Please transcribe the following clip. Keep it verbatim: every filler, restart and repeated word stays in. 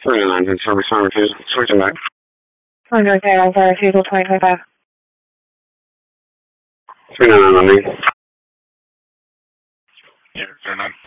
three nine nine, service on refusal. Switching back. I'm okay, I'll for refusal twenty twenty-five. three nine nine on me. Yeah, turn on.